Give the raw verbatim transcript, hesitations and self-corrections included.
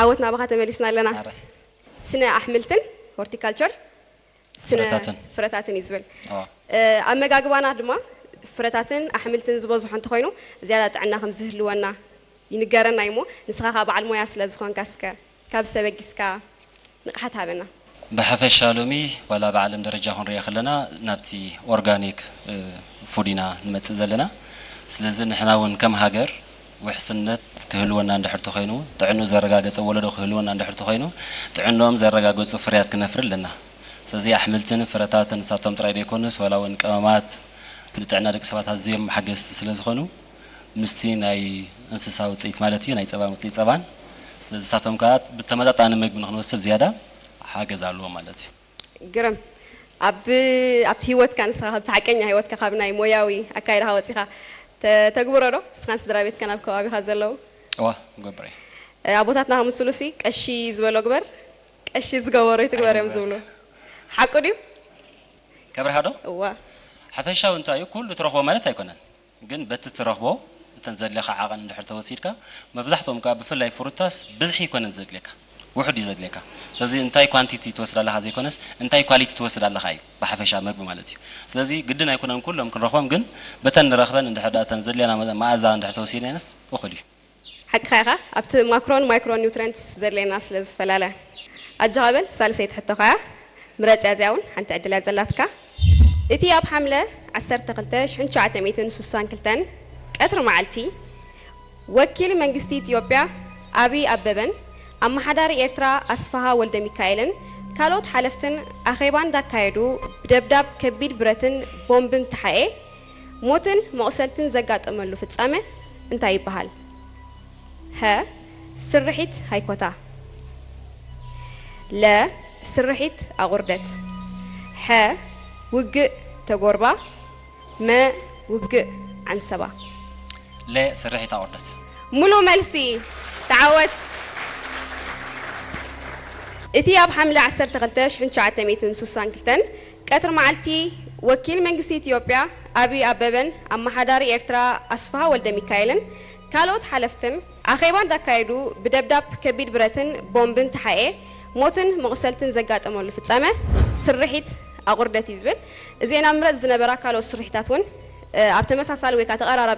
عودنا بقى تمليسنا لنا سنة أحملتن هورتيكالتشر سنة فرتاتن فرتاتن يزبل اه أما جاجوانا دما فرتاتن أحملتن زبوز حنت خينو زيادة عنا خمسة لوانا ينقرن نايمو نسخة بعد ما يصل زخون كاسكا كابسة بجسكا نقحت هبنا بحفش شالومي ولا بعلم درجة هون ريا خلنا نبتي أورجانيك فودينا نمتزلنا سلزن إحنا ون كم هاجر وحسنت كهلونا عند حرت خينو تعنو زرقاق سولدو كهلونا عند حرت خينو تعنوهم زرقاق سفريات كنفر لنا سزي أحملتن فرتاتن ساتم ترايد يكونس ولا ون كمامات نتعنا دك سبات هزيم حاجة سلز خنو مستين أي انسساو تيت مالتين أي سبان تيت سبان سلز ساتم كات بتمدد أنا مج من خنوس زيادة حاجة زعلوا مالتي جرم أب أب هيوت كان صراحة بتحكينا هيوت كخابنا موياوي أكاير هاوتيها تجبره سخان سدرابيت كان أبكوا أبي خازلو واه جبري أبوتاتنا هم سلوسي كشي زبالو جبر كشي زجوري تجبر يوم زبلو حكودي كبر هذا واه حفشة وانت أيو كل تروح ومالت هيكونن جن بت تروحبو تنزل لك عقل نحر توسيرك ما بزحتهم كاب في اللي فرطاس بزحي يكون نزل لك وحد يزد لك لذي انتاي كوانتيتي توصل على هذا يكونس انتاي كواليتي توصل على خاي بحفشة مقب مالتي لذي جدنا يكونن كلهم كل رخوام جن بتن رخبان عند حدا تنزل لنا ما أزا عند توسير ناس وخلي حق خيرها أبت ماكرون مايكرو نيوترينتس زر لنا سلز فلاله الجوابل سالسيت حتى خا مرات أزاون عن تعدل زلاتك إتي أب حملة عسر تقلتش عن شعة ميتين سوسان كلتن كأتر معلتي وكيل منجستي إثيوبيا أبي أببن أما حدار إيرترا أسفها ولد ميكايلن كالوت حلفتن أخيبان دا كايدو بدبدب كبير برتن بومبن تحقي موتن مقسلتن زقات أملو فتسامة انتاي بحال ها سرحيت هايكوتا لا سرحيت أغردت ها وجء تجربة ما وجء عن سبا لا سرحي تعودت ملو ملسي تعودت إتياب حملة عسر تغلتش عن شعة ميتين سوسان كلتن كتر معلتي وكيل منجسي إثيوبيا أبي أببن أما حداري إيرترا أسفها ولد ميكايلن كالوت حلفتن أخيبان دا كايدو بدبدب كبير برتن بومبن تحقي موتن مغسلتن زقات أمول فتسامة سرحيت أغردت يزبل زين أمرت زنبرا كالو سرحيتاتون أبتمسا سالوي كاتقرار